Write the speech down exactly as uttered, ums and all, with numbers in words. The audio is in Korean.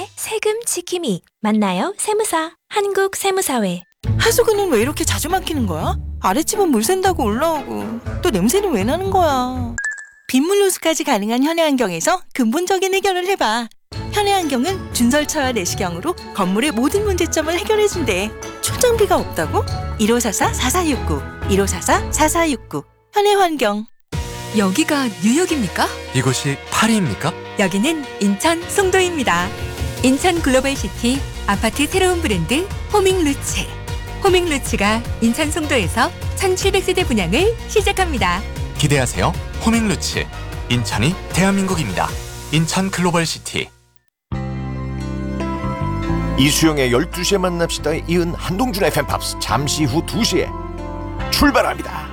세무사의 세금 지킴이. 만나요 세무사. 한국세무사회. 하수구는 왜 이렇게 자주 막히는 거야? 아랫집은 물 샌다고 올라오고 또 냄새는 왜 나는 거야? 빗물 누수까지 가능한 현해환경에서 근본적인 해결을 해봐. 현해환경은 준설차와 내시경으로 건물의 모든 문제점을 해결해준대. 출장비가 없다고? 일오사사 사사육구 일오사사 사사육구 현해환경. 여기가 뉴욕입니까? 이곳이 파리입니까? 여기는 인천 송도입니다. 인천 글로벌시티 아파트 새로운 브랜드 호밍루츠. 호밍루츠가 인천 송도에서 천칠백 세대 분양을 시작합니다. 기대하세요. 호밍루츠. 인천이 대한민국입니다. 인천 글로벌시티. 이수영의 열두 시에 만납시다에 이은 한동준의 팬팝스 잠시 후 두 시에 출발합니다.